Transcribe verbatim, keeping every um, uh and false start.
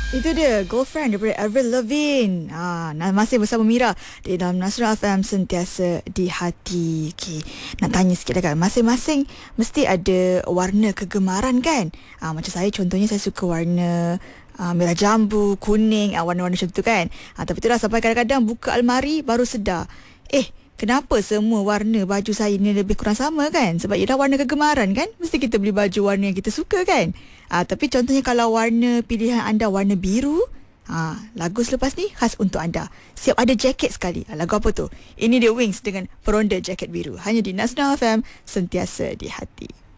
Itu dia Girlfriend daripada Avril Lavigne. ha, Masih bersama Mira di dalam Nasrul F M, sentiasa di hati. Okay, nak tanya sikit lah kan, masing-masing mesti ada warna kegemaran kan. ha, Macam saya contohnya, saya suka warna uh, merah jambu, kuning, uh, warna-warna macam tu kan. ha, Tapi itulah, sampai kadang-kadang buka almari baru sedar, Eh kenapa semua warna baju saya ni lebih kurang sama kan? Sebab ia dah warna kegemaran kan. Mesti kita beli baju warna yang kita suka kan. Ah, tapi contohnya kalau warna pilihan anda warna biru, ah, lagu selepas ni khas untuk anda. Siap ada jaket sekali. Ah, lagu apa tu? Ini dia Wings dengan Peronda Jaket Biru. Hanya di Nasdaq F M, sentiasa di hati.